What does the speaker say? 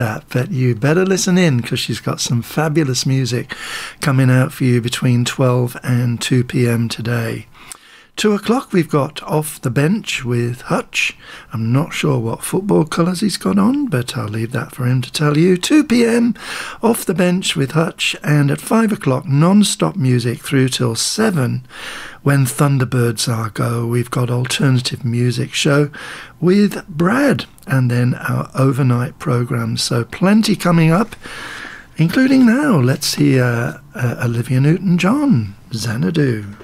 that, but you better listen in because she's got some fabulous music coming out for you between 12 and 2 p.m. today. 2 o'clock, we've got Off the Bench with Hutch. I'm not sure what football colours he's got on, but I'll leave that for him to tell you. 2 p.m, Off the Bench with Hutch, and at 5 o'clock, non-stop music through till 7, when Thunderbirds are go. We've got alternative music show with Brad, and then our overnight programme. So plenty coming up, including now. Let's hear Olivia Newton-John, Xanadu.